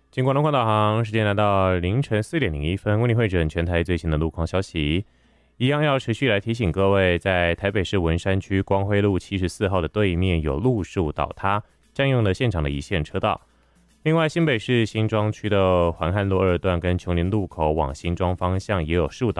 经过龙广导航，时间来到凌晨4:01，为您汇整全台最新的路况消息。一样要持续来提醒各位，在台北市文山区光辉路74号的对面有路树倒塌，占用了现场的一线车道。另外，新北市新庄区的环汉路2段跟琼林路口往新庄方向也有树倒。